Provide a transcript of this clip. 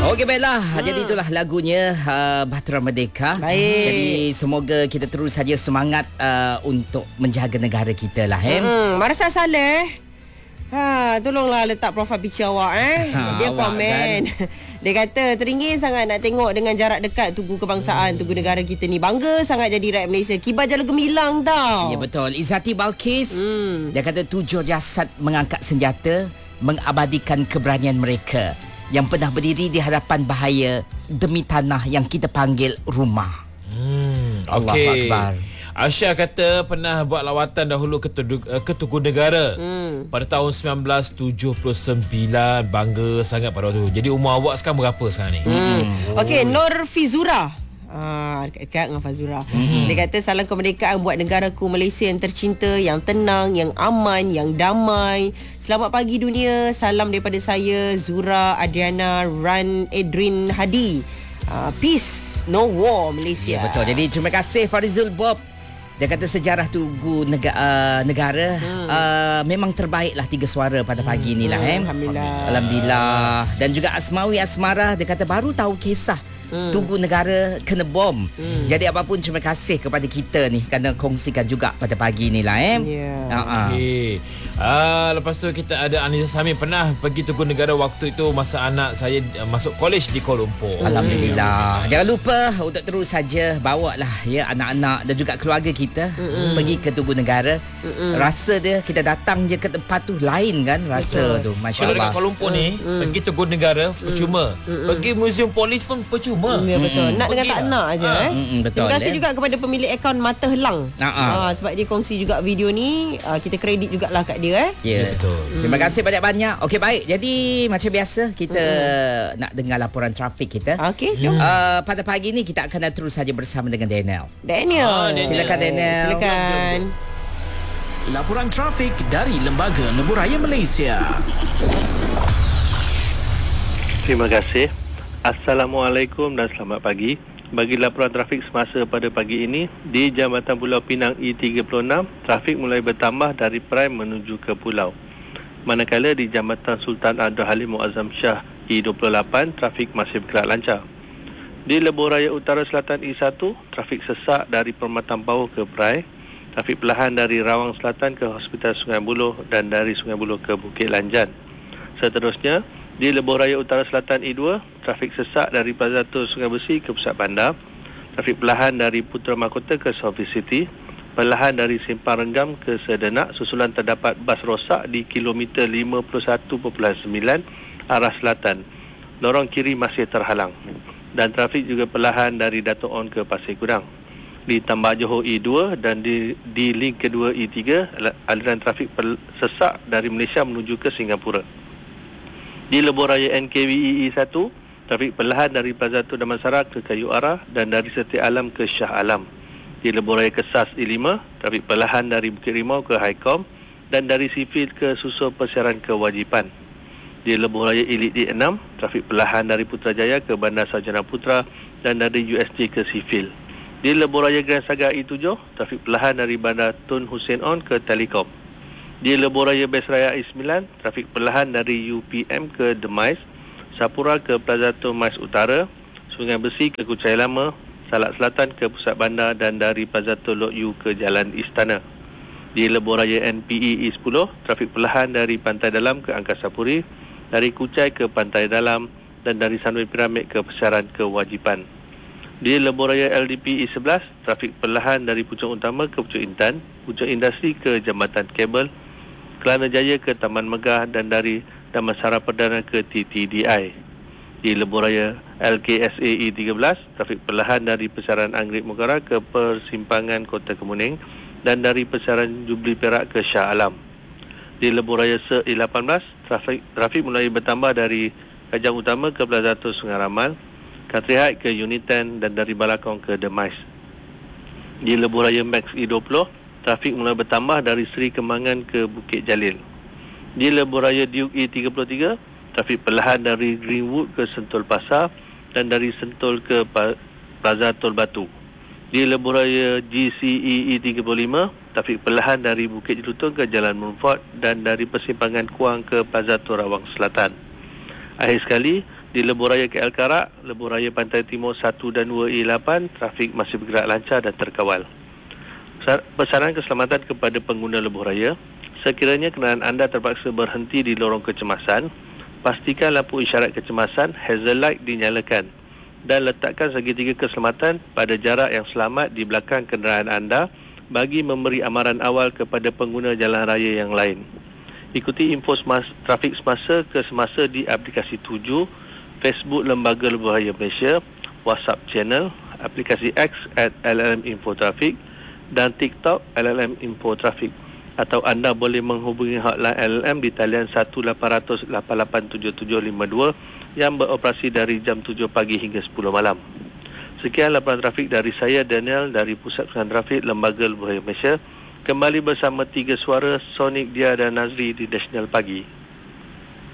Okey, baiklah. Jadi itulah lagunya Bahtera Merdeka. Baik. Jadi semoga kita terus saja semangat untuk menjaga negara kita lah. Marsa Saleh, tolonglah letak profil picture awak Dia awak komen Dia kata teringin sangat nak tengok dengan jarak dekat Tugu Kebangsaan, Tugu Negara kita ni. Bangga sangat jadi rakyat Malaysia. Kibar Jala Gemilang tau. Ya, betul. Izzati Balkis, dia kata 7 jasad mengangkat senjata mengabadikan keberanian mereka yang pernah berdiri di hadapan bahaya demi tanah yang kita panggil rumah. Allahu Akbar. Aisyah kata pernah buat lawatan dahulu ke Tugu Negara pada tahun 1979. Bangga sangat pada waktu tu. Jadi umur awak sekarang berapa sekarang ni? Okey, Nur Fizura, dekat dengan Fazura. Dia kata salam kemerdekaan buat negaraku Malaysia yang tercinta, yang tenang, yang aman, yang damai. Selamat pagi dunia. Salam daripada saya, Zura Adriana Ran Edrin Hadi. Peace, no war, Malaysia. Ya, betul. Jadi terima kasih Farizul Bob. Dia kata sejarah Tugu Negara memang terbaiklah 3 suara pada pagi ni lah. Alhamdulillah. Dan juga Asmawi Asmara, dia kata baru tahu kisah Tugu Negara kena bom. Jadi apapun terima kasih kepada kita ni kerana kongsikan juga pada pagi ni lah. Okay. Lepas tu kita ada Anissa Sami, pernah pergi Tugu Negara waktu itu masa anak saya masuk college di Kuala Lumpur. Alhamdulillah. Jangan lupa untuk terus saja bawalah ya anak-anak dan juga keluarga kita pergi ke Tugu Negara. Rasa dia kita datang je ke tempat tu lain kan rasa tu. Masya-Allah. Kalau dekat Kuala Lumpur ni pergi Tugu Negara percuma. Pergi Museum Polis pun percuma. Ya, betul. Nak dengan tak nak aja. Betul. Terima kasih juga kepada pemilik akaun Mata Helang. Sebab dia kongsi juga video ni. Kita kredit jugalah kat dia. Ya, betul. Terima kasih banyak-banyak. Okey, baik. Jadi macam biasa kita nak dengar laporan trafik kita. Okey, jom. Pada pagi ni kita akan terus saja bersama dengan Daniel. Daniel. Silakan Daniel. Silakan. Laporan trafik dari Lembaga Lebuh Raya Malaysia. Terima kasih. Assalamualaikum dan selamat pagi. Bagi laporan trafik semasa pada pagi ini, di Jambatan Pulau Pinang E36, trafik mulai bertambah dari Prime menuju ke Pulau. Manakala di Jambatan Sultan Abdul Halim Muazzam Shah E28, trafik masih bergerak lancar. Di Lebuh Raya Utara Selatan E1, trafik sesak dari Permatan Pauh ke Perai, trafik perlahan dari Rawang Selatan ke Hospital Sungai Buloh dan dari Sungai Buloh ke Bukit Lanjan. Seterusnya, di Lebuh Raya Utara Selatan E2, trafik sesak dari Plaza Tun Sungai Besi ke Pusat Bandar, trafik perlahan dari Putra Mahkota ke Sofi City, perlahan dari Simpang Renggam ke Sedenak susulan terdapat bas rosak di kilometer 51.9 arah selatan. Lorong kiri masih terhalang. Dan trafik juga perlahan dari Dato' On ke Pasir Gudang. Di Tambak Johor E2 dan di link kedua E3, aliran trafik sesak dari Malaysia menuju ke Singapura. Di Lebuh Raya NKWE E1, trafik perlahan dari Plaza Tun Damansara ke Kayu Arah dan dari Setia Alam ke Shah Alam. Di Lebuh Raya Kesas E5, trafik perlahan dari Bukit Rimau ke Highcom dan dari Sifil ke Susul Persiaran Kewajipan. Di Lebuh Raya Elite D6, trafik perlahan dari Putrajaya ke Bandar Sarjana Putra dan dari USJ ke Sifil. Di Lebuh Raya Grand Saga E7, trafik perlahan dari Bandar Tun Hussein On ke Telekom. Di Lebuh Raya Bes Raya I9, trafik perlahan dari UPM ke Demais, Sapura ke Plaza Tun Mais Utara, Sungai Besi ke Kuchai Lama, Salak Selatan ke Pusat Bandar dan dari Plaza Tun Lok Yu ke Jalan Istana. Di Lebuh Raya NPE E10, trafik perlahan dari Pantai Dalam ke Angkasa Puri, dari Kuchai ke Pantai Dalam dan dari Sunway Piramid ke Persiaran Kewajipan. Di Lebuh Raya LDP E11, trafik perlahan dari Pucuk Utama ke Pucuk Intan, Pucuk Industri ke Jambatan Kabel, Kelana Jaya ke Taman Megah dan dari Damansara Perdana ke TTDI. Di Lebuh Raya LKSA E13, trafik perlahan dari Persiaran Anggrek Mugara ke Persimpangan Kota Kemuning dan dari Persiaran Jubli Perak ke Shah Alam. Di Lebuh Raya E18, trafik mulai bertambah dari Kajang Utama ke Plaza Tun Sungai Ramal, Katrihat ke Uniten dan dari Balakong ke Demais. Di Lebuh Raya Max E20, trafik mulai bertambah dari Seri Kembangan ke Bukit Jalil. Di Lebuh Raya Duke E33, trafik perlahan dari Greenwood ke Sentul Pasar dan dari Sentul ke Plaza Tol Batu. Di Lebuh Raya GCE E35, trafik perlahan dari Bukit Jelutong ke Jalan Mumford dan dari Persimpangan Kuang ke Plaza Tol Rawang Selatan. Akhir sekali, Di Lebuh Raya KL Karak, Lebuh Raya Pantai Timur 1 dan 2 E8, trafik masih bergerak lancar dan terkawal. Pesanan keselamatan kepada pengguna Lebuh Raya, sekiranya kenderaan anda terpaksa berhenti di lorong kecemasan, pastikan lampu isyarat kecemasan hazard light dinyalakan dan letakkan segitiga keselamatan pada jarak yang selamat di belakang kenderaan anda bagi memberi amaran awal kepada pengguna jalan raya yang lain. Ikuti info trafik semasa ke semasa di aplikasi 7, Facebook Lembaga Lebuh Raya Malaysia, WhatsApp channel, aplikasi X @LLM Info Trafik dan TikTok LLM Info Trafik. Atau anda boleh menghubungi hotline LLM di talian 1-800-887752 yang beroperasi dari jam 7 pagi hingga 10 malam. Sekian laporan trafik dari saya, Daniel, dari Pusat Pengawasan Trafik Lembaga Lebuh Raya Malaysia. Kembali bersama 3 suara Sonic, Dia dan Nazri di Nasional Pagi.